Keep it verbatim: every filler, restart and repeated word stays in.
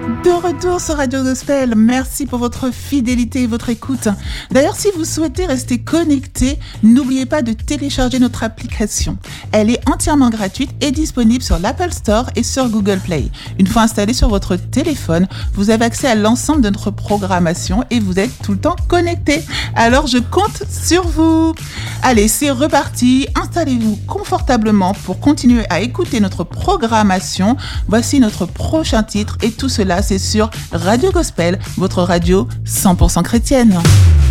De retour sur Radio Gospel, merci pour votre fidélité et votre écoute. D'ailleurs, si vous souhaitez rester connecté, n'oubliez pas de télécharger notre application. Elle est entièrement gratuite et disponible sur l'Apple Store et sur Google Play. Une fois installée sur votre téléphone, vous avez accès à l'ensemble de notre programmation et vous êtes tout le temps connecté. Alors, je compte sur vous. Allez, c'est reparti. Installez-vous confortablement pour continuer à écouter notre programmation. Voici notre prochain titre et tout cela, c'est sur Radio Gospel, votre radio cent pour cent chrétienne.